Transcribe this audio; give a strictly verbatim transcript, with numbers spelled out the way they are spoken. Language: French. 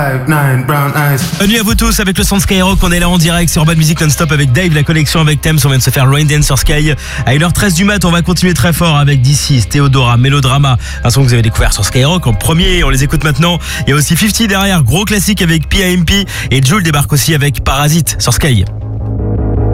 Bonne nuit à vous tous avec le son de Skyrock, on est là en direct sur Urban Music Non-Stop avec Dave, la collection avec Thames, on vient de se faire Rain Dance sur Sky. À une heure treize du mat, on va continuer très fort avec D C, Théodora, Mélodrama, un son que vous avez découvert sur Skyrock en premier, on les écoute maintenant. Il y a aussi cinquante derrière, gros classique avec P I M P et Jul débarque aussi avec Parasite sur Sky.